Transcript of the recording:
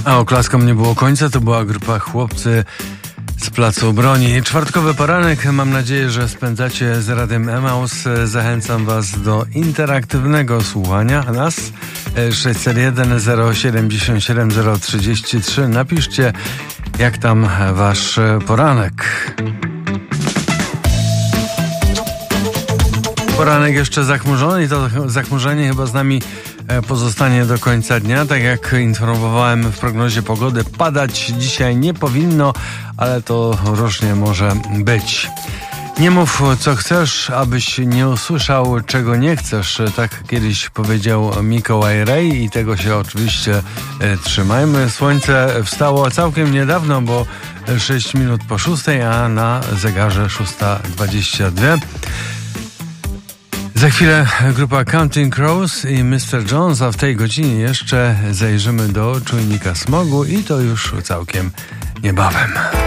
A oklaskom nie było końca, to była grupa Chłopcy z Placu Broni. Czwartkowy poranek, mam nadzieję, że spędzacie z Radiem Emaus. Zachęcam Was do interaktywnego słuchania nas. 601 077 033. Napiszcie, jak tam Wasz poranek. Poranek jeszcze zachmurzony i to zachmurzenie chyba z nami pozostanie do końca dnia. Tak jak informowałem w prognozie pogody, padać dzisiaj nie powinno, ale to różnie może być. Nie mów, co chcesz, abyś nie usłyszał, czego nie chcesz. Tak kiedyś powiedział Mikołaj Rej i tego się oczywiście trzymajmy. Słońce wstało całkiem niedawno, bo 6 minut po 6, a na zegarze 6:22. Za chwilę grupa Counting Crows i Mr. Jones, a w tej godzinie jeszcze zajrzymy do czujnika smogu i to już całkiem niebawem.